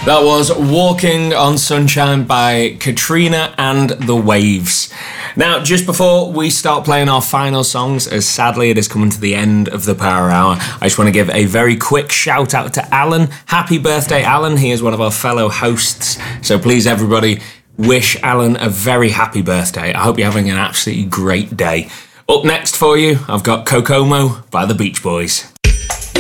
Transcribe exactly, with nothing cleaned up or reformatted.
That was Walking on Sunshine by Katrina and the Waves. Now, just before we start playing our final songs, as sadly it is coming to the end of the Power Hour, I just want to give a very quick shout out to Alan. Happy birthday, Alan. He is one of our fellow hosts. So please, everybody, wish Alan a very happy birthday. I hope you're having an absolutely great day. Up next for you, I've got Kokomo by the Beach Boys.